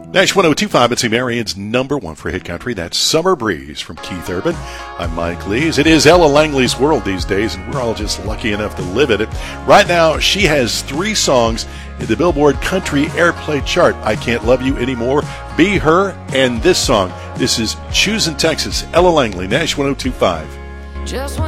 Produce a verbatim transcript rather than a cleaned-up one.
Nash one oh two point five, it's Marion's number one for Hit Country. That's Summer Breeze from Keith Urban. I'm Mike Lees. It is Ella Langley's world these days, and we're all just lucky enough to live in it. Right now, she has three songs in the Billboard Country Airplay chart. I Can't Love You Anymore, Be Her, and this song. This is Choosing Texas. Ella Langley, Nash one oh two point five. Just when